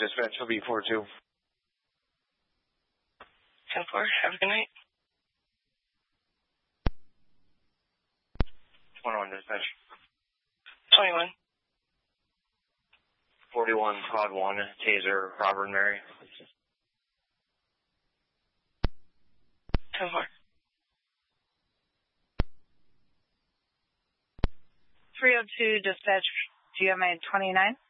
dispatch will be 4-2. 10-4. Have a good night. 21 dispatch. 21. 41, Cod 1, Taser, Robert and Mary. 10-4. 302 dispatch, GMA 29.